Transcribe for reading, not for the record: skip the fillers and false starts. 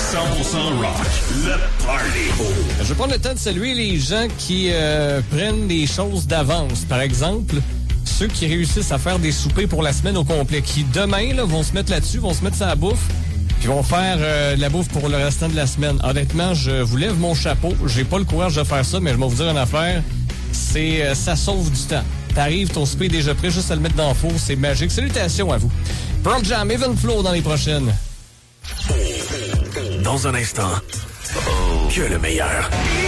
rock, le party. Je vais prendre le temps de saluer les gens qui prennent des choses d'avance. Par exemple, ceux qui réussissent à faire des soupers pour la semaine au complet, qui demain là, vont se mettre là-dessus, vont se mettre sur la bouffe, puis vont faire de la bouffe pour le restant de la semaine. Honnêtement, je vous lève mon chapeau. J'ai pas le courage de faire ça, mais je vais vous dire une affaire. C'est ça sauve du temps. T'arrives, ton souper est déjà prêt, juste à le mettre dans le four, c'est magique. Salutations à vous. Pearl Jam, Even Flow dans les prochaines. Dans un instant, que le meilleur.